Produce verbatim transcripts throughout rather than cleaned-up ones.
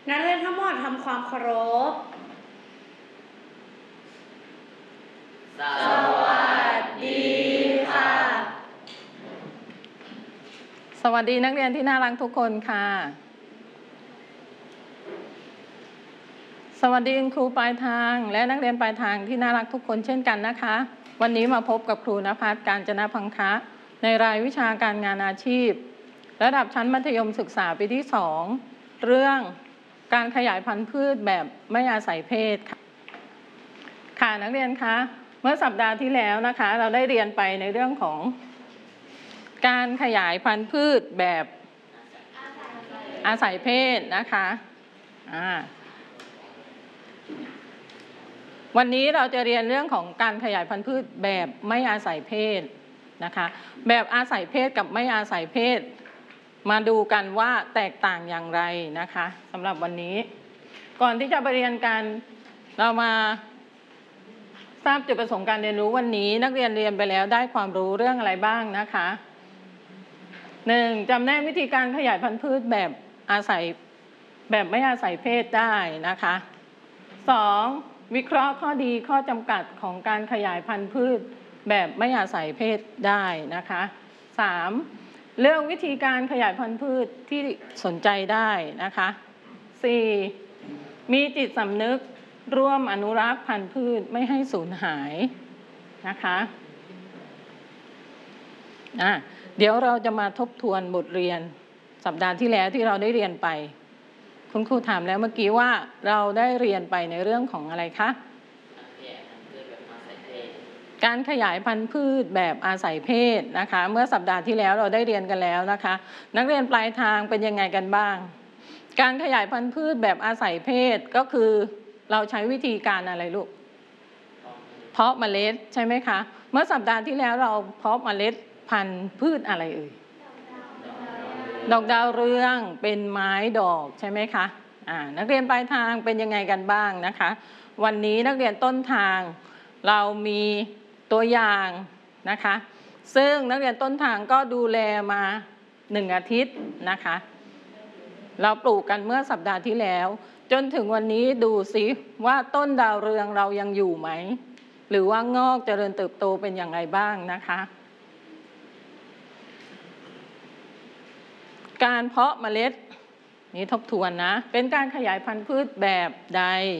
นักเรียนทั้งหมดทำความเคารพสวัสดีค่ะสวัสดีนักเรียนที่น่ารักทุกคนค่ะสวัสดีคุณครูปลายทางและนักเรียนปลายทางที่น่ารักทุกคนเช่นกันนะคะวันนี้มาพบกับครูณภัส กาญจนพังคะในรายวิชาการงานอาชีพระดับชั้นมัธยมศึกษาปีที่สองเรื่องการขยายพันธุ์พืชแบบไม่อาศัยเพศค่ะค่ะนักเรียนคะเมื่อสัปดาห์ที่แล้วนะคะเราได้เรียนไปในเรื่องของการขยายพันธุ์พืชแบบอาศัยเพศนะคะอ่าวันนี้เราจะเรียนเรื่องของการขยายพันธุ์พืชแบบไม่อาศัยเพศนะคะแบบอาศัยเพศกับไม่อาศัยเพศมาดูกันว่าแตกต่างอย่างไรนะคะสำหรับวันนี้ก่อนที่จะไปเรียนกันเรามาทราบจุดประสงค์การเรียนรู้วันนี้นักเรียนเรียนไปแล้วได้ความรู้เรื่องอะไรบ้างนะคะหนึ่งจำแนกวิธีการขยายพันธุ์พืชแบบอาศัยแบบไม่อาศัยเพศได้นะคะสองวิเคราะห์ข้อดีข้อจำกัดของการขยายพันธุ์พืชแบบไม่อาศัยเพศได้นะคะสามเรื่องวิธีการขยายพันธุ์พืชที่สนใจได้นะคะสี่มีจิตสำนึกร่วมอนุรักษ์พันธุ์พืชไม่ให้สูญหายนะคะอ่ะเดี๋ยวเราจะมาทบทวนบทเรียนสัปดาห์ที่แล้วที่เราได้เรียนไปคุณครูถามแล้วเมื่อกี้ว่าเราได้เรียนไปในเรื่องของอะไรคะการขยายพันธุ์พืชแบบอาศัยเพศนะคะเมื่อสัปดาห์ที่แล้วเราได้เรียนกันแล้วนะคะนักเรียนปลายทางเป็นยังไงกันบ้างการขยายพันธุ์พืชแบบอาศัยเพศก็คือเราใช้วิธีการอะไรลูกเพาะเมล็ดใช่ไหมคะเมื่อสัปดาห์ที่แล้วเราเพาะเมล็ดพันธุ์พืชอะไรเอ่ยดอกดาวเรืองเป็นไม้ดอกใช่ไหมคะอ่านักเรียนปลายทางเป็นยังไงกันบ้างนะคะวันนี้นักเรียนต้นทางเรามีตัวอย่างนะคะซึ่งนักเรียนต้นทางก็ดูแลมาหนึ่งอาทิตย์นะคะเราปลูกกันเมื่อสัปดาห์ที่แล้วจนถึงวันนี้ดูซิว่าต้นดาวเรืองเรายังอยู่ไหมหรือว่างอกเจริญเติบโตเป็นอย่างไรบ้างนะคะการเพาะเมล็ดนี้ทบทวนนะเป็นการขยายพันธุ์พืชแบบใด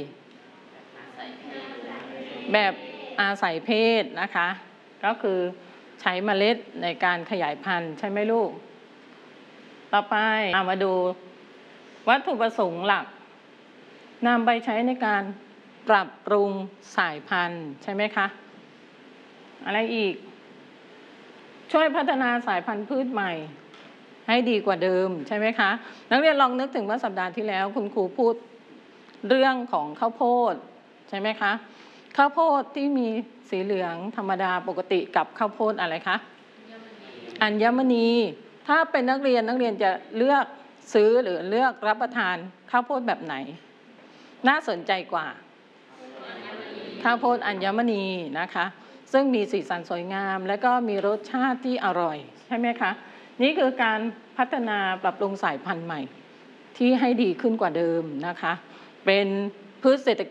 แบบอาศัยเพศนะคะก็คือใช้เมล็ดในการขยายพันธุ์ใช่ไหมลูกต่อไปมาดูวัตถุประสงค์หลักนำไปใช้ในการปรับปรุงสายพันธุ์ใช่ไหมคะอะไรอีกช่วยพัฒนาสายพันธุ์พืชใหม่ให้ดีกว่าเดิมใช่ไหมคะนักเรียนลองนึกถึงว่าสัปดาห์ที่แล้วคุณครูพูดเรื่องของข้าวโพดใช่ไหมคะข้าวโพดที่มีสีเหลืองธรรมดาปกติกับข้าวโพดอะไรคะอัญมณีถ้าเป็นนักเรียนนักเรียนจะเลือกซื้อหรือเลือกรับประทานข้าวโพดแบบไหนน่าสนใจกว่าข้าวโพดอัญมณีนะคะซึ่งมีสีสันสวยงามและก็มีรสชาติที่อร่อยใช่ไหมคะนี่คือการพัฒนาปรับปรุงสายพันธุ์ใหม่ที่ให้ดีขึ้นกว่าเดิมนะคะเป็นพืชเศรษฐ